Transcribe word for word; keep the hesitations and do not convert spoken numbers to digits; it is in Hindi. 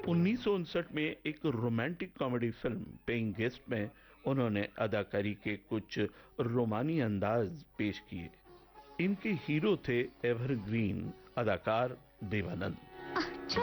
उन्नीस सौ उनसठ में एक romantic comedy film paying guest में उन्होंने अदाकारी के कुछ रोमानी अंदाज पेश किए। इनके हीरो थे एवरग्रीन अदाकार देवानंद।